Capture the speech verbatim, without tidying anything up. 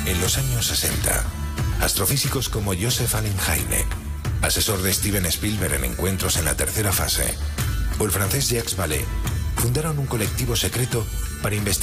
En los años sesenta, astrofísicos como Joseph Allen Hynek, asesor de Steven Spielberg en encuentros en la tercera fase, o el francés Jacques Vallée, fundaron un colectivo secreto para investigar